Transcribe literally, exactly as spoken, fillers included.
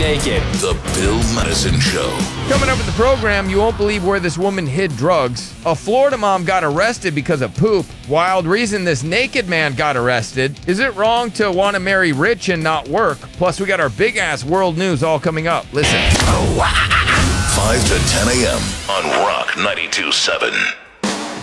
naked. The Bill Madison Show. Coming up at the program, you won't believe where this woman hid drugs. A Florida mom got arrested because of poop. Wild reason this naked man got arrested. Is it wrong to want to marry rich and not work? Plus, we got our big-ass world news all coming up. Listen. five to ten a.m. on Rock ninety-two point seven.